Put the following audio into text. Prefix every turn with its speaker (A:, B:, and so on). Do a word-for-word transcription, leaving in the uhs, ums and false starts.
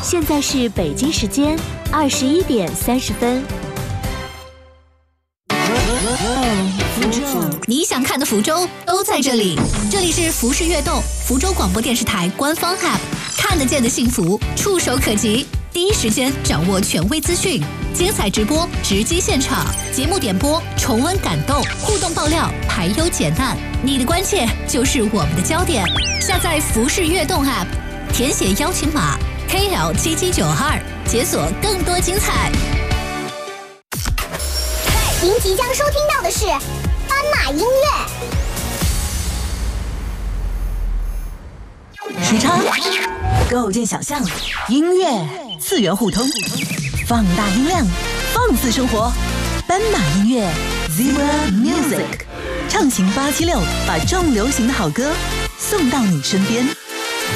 A: 现在是北京时间二十一点三十分。
B: 你想看的福州都在这里，这里是福氏悦动福州广播电视台官方 App， 看得见的幸福，触手可及，第一时间掌握权威资讯，精彩直播，直击现场，节目点播，重温感动，互动爆料，排忧解难，你的关切就是我们的焦点。下载福氏悦动 App， 填写邀请码 K L 七七九二，解锁更多精彩。
C: 您即将收听到的是斑马音乐。
D: 时差，构建想象，音乐次元互通，放大音量，放肆生活。斑马音乐 Zebra Music， 畅行八七六，把重流行的好歌送到你身边。